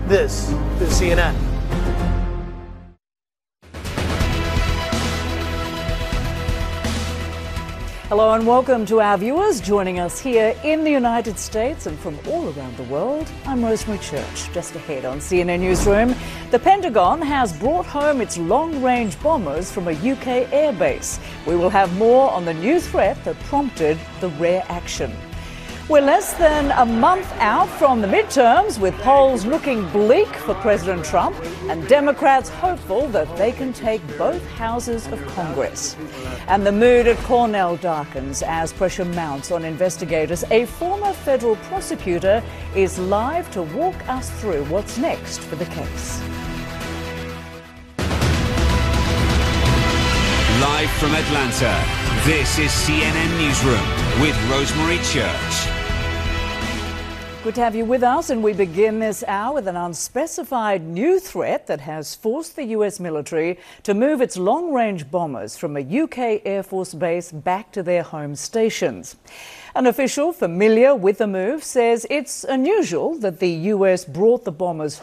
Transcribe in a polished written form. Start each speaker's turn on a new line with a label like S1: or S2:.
S1: This is CNN.
S2: Hello and welcome to our viewers joining us here in the United States and from all around the world. I'm Rosemary Church. Just ahead on CNN Newsroom, the Pentagon has brought home its long-range bombers from a UK airbase. We will have more on the new threat that prompted the rare action. We're less than a month out from the midterms, with polls looking bleak for President Trump and Democrats hopeful that they can take both houses of Congress. And the mood at Cornell darkens as pressure mounts on investigators. A former federal prosecutor is live to walk us through what's next for the case.
S3: Live from Atlanta, this is CNN Newsroom with Rosemary Church.
S2: Good to have you with us, and we begin this hour with an unspecified new threat that has forced the US military to move its long-range bombers from a UK Air Force base back to their home stations. An official familiar with the move says it's unusual that the US brought the bombers